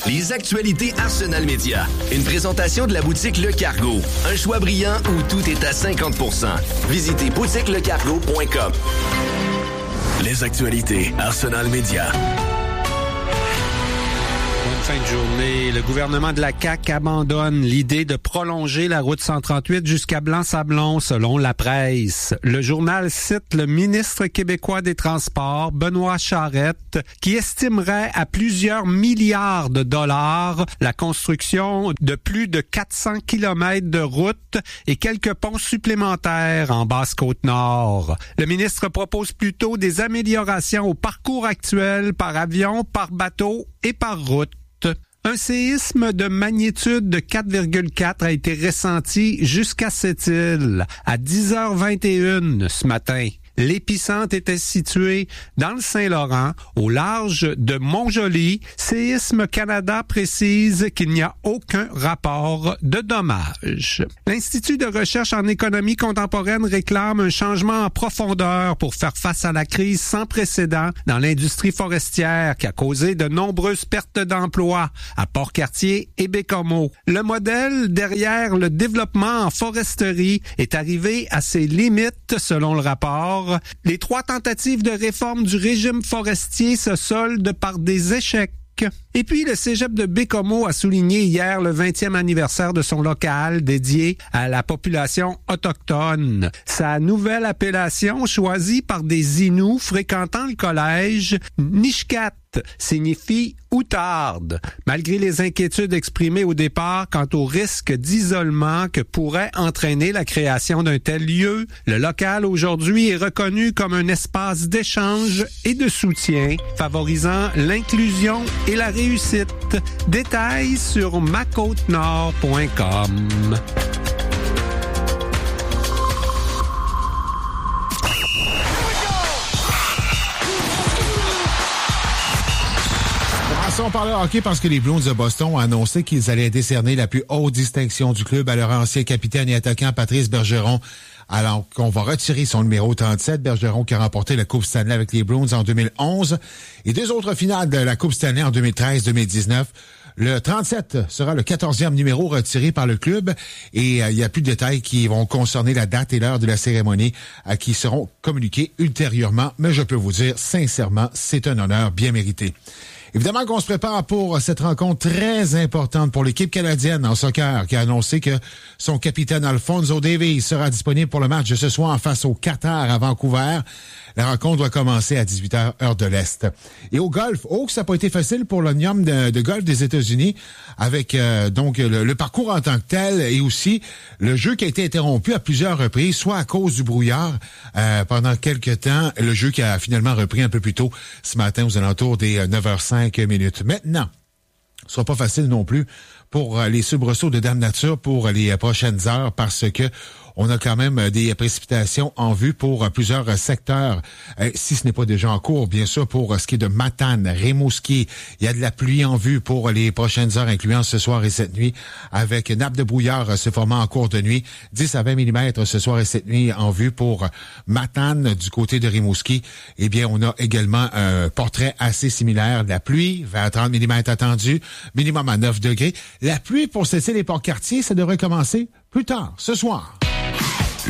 Les actualités Arsenal Média. Une présentation de la boutique Le Cargo. Un choix brillant où tout est à 50%. Visitez boutiquelecargo.com. Les actualités Arsenal Média. Fin de journée, le gouvernement de la CAQ abandonne l'idée de prolonger la route 138 jusqu'à Blanc-Sablon, selon la presse. Le journal cite le ministre québécois des Transports, Benoît Charette, qui estimerait à plusieurs milliards de dollars la construction de plus de 400 kilomètres de route et quelques ponts supplémentaires en Basse-Côte-Nord. Le ministre propose plutôt des améliorations au parcours actuel par avion, par bateau et par route. Un séisme de magnitude de 4,4 a été ressenti jusqu'à cette île à 10h21 ce matin. L'épicentre était situé dans le Saint-Laurent, au large de Montjoly. Séisme Canada précise qu'il n'y a aucun rapport de dommages. L'Institut de recherche en économie contemporaine réclame un changement en profondeur pour faire face à la crise sans précédent dans l'industrie forestière qui a causé de nombreuses pertes d'emplois à Port-Cartier et Bécomo. Le modèle derrière le développement en foresterie est arrivé à ses limites selon le rapport. Les 3 tentatives de réforme du régime forestier se soldent par des échecs. Et puis, le cégep de Bécomo a souligné hier le 20e anniversaire de son local dédié à la population autochtone. Sa nouvelle appellation, choisie par des Inuits fréquentant le collège, Nishkat, signifie outarde. Malgré les inquiétudes exprimées au départ quant au risque d'isolement que pourrait entraîner la création d'un tel lieu, le local aujourd'hui est reconnu comme un espace d'échange et de soutien, favorisant l'inclusion et la réussite. Détails sur macôtenord.com. On parle de hockey parce que les Bruins de Boston ont annoncé qu'ils allaient décerner la plus haute distinction du club à leur ancien capitaine et attaquant Patrice Bergeron. Alors qu'on va retirer son numéro 37, Bergeron qui a remporté la Coupe Stanley avec les Bruins en 2011 et 2 autres finales de la Coupe Stanley en 2013-2019. Le 37 sera le 14e numéro retiré par le club et il y a plus de détails qui vont concerner la date et l'heure de la cérémonie qui seront communiqués ultérieurement. Mais je peux vous dire sincèrement, c'est un honneur bien mérité. Évidemment qu'on se prépare pour cette rencontre très importante pour l'équipe canadienne en soccer qui a annoncé que son capitaine Alphonso Davies sera disponible pour le match de ce soir face au Qatar à Vancouver. La rencontre doit commencer à 18h, heure de l'Est. Et au golf, que ça n'a pas été facile pour l'Omnium de golf des États-Unis avec donc le parcours en tant que tel et aussi le jeu qui a été interrompu à plusieurs reprises, soit à cause du brouillard pendant quelques temps, le jeu qui a finalement repris un peu plus tôt ce matin aux alentours des 9h05 minutes. Maintenant, ce sera pas facile non plus pour les soubresauts de Dame Nature pour les prochaines heures parce que on a quand même des précipitations en vue pour plusieurs secteurs, si ce n'est pas déjà en cours, bien sûr, pour ce qui est de Matane, Rimouski. Il y a de la pluie en vue pour les prochaines heures, incluant ce soir et cette nuit, avec nappe de brouillard se formant en cours de nuit, 10 à 20 mm ce soir et cette nuit en vue pour Matane du côté de Rimouski. Eh bien, on a également un portrait assez similaire de la pluie, vers 30 mm attendu, minimum à 9 degrés. La pluie pour cette île et Port-Cartier, ça devrait commencer plus tard, ce soir.